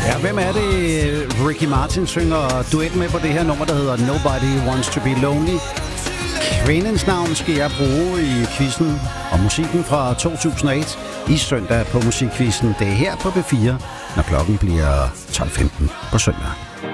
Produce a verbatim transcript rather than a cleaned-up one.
Ja, hvem er det, Ricky Martin synger duet med på det her nummer, der hedder Nobody Wants to Be Lonely? Kvindens navn skal jeg bruge i quizzen og musikken fra to tusind og et i søndag på Musikquizzen. Det er her på B fire, når klokken bliver tolv femten på søndag.